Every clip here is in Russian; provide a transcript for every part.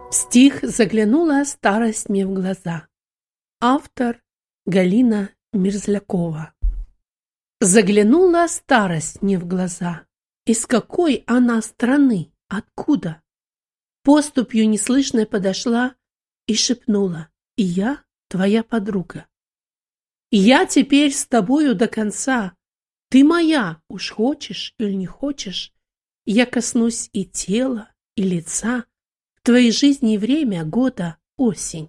Стих «Заглянула старость мне в глаза». Автор Галина Мерзлякова. Заглянула старость мне в глаза. Из какой она страны? Откуда? Поступью неслышной подошла и шепнула: «И я твоя подруга. Я теперь с тобою до конца. Ты моя, уж хочешь или не хочешь. Я коснусь и тела, и лица. В твоей жизни время года осень».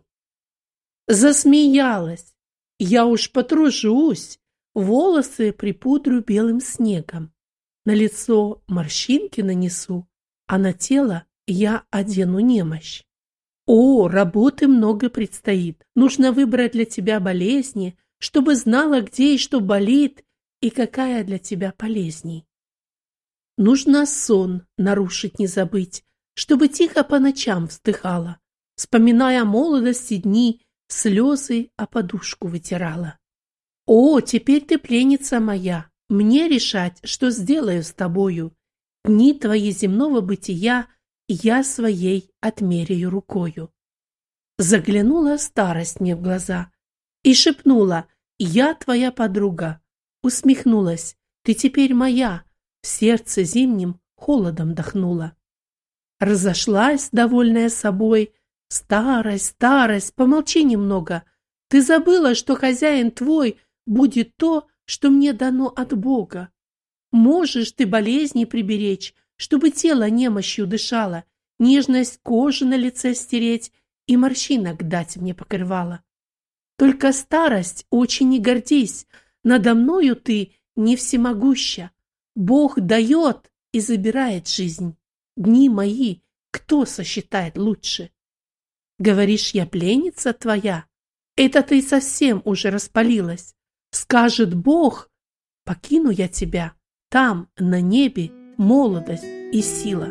Засмеялась. Я уж потружусь, волосы припудрю белым снегом, на лицо морщинки нанесу, а на тело я одену немощь. О, работы много предстоит. Нужно выбрать для тебя болезни, чтобы знала, где и что болит, и какая для тебя полезней. Нужно сон нарушить не забыть, чтобы тихо по ночам вздыхала, вспоминая молодости дни, слезы о подушку вытирала. О, теперь ты пленница моя, мне решать, что сделаю с тобою. Дни твои земного бытия я своей отмеряю рукою. Заглянула старость мне в глаза и шепнула: «Я твоя подруга». Усмехнулась: «Ты теперь моя», в сердце зимним холодом дохнула. Разошлась, довольная собой: «Старость, старость, помолчи немного. Ты забыла, что хозяин твой будет то, что мне дано от Бога. Можешь ты болезни приберечь, чтобы тело немощью дышало, нежность кожи на лице стереть и морщинок дать мне покрывало. Только старость очень не гордись, надо мною ты не всемогуща. Бог дает и забирает жизнь. Дни мои кто сосчитает лучше? Говоришь, я пленница твоя? Это ты совсем уже распалилась. Скажет Бог, покину я тебя, там, на небе, молодость и сила».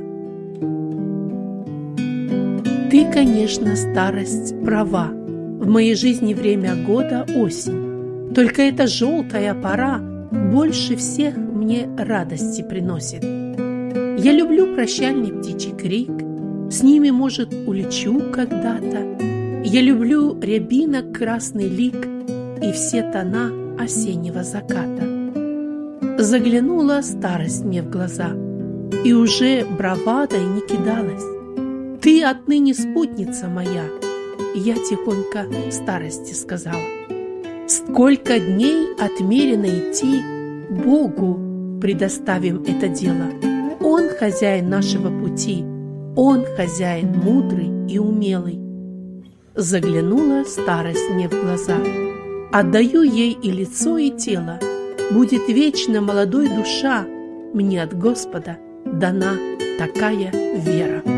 Ты, конечно, старость, права. В моей жизни время года осень. Только эта желтая пора больше всех мне радости приносит. Я люблю прощальный птичий крик, с ними, может, улечу когда-то. Я люблю рябинок красный лик и все тона осеннего заката. Заглянула старость мне в глаза и уже бравадой не кидалась. Ты отныне спутница моя, я тихонько старости сказала. Сколько дней отмерено идти, Богу предоставим это дело. Он хозяин нашего пути, Он хозяин мудрый и умелый. Заглянула старость мне в глаза. Отдаю ей и лицо, и тело. Будет вечно молодой душа. Мне от Господа дана такая вера.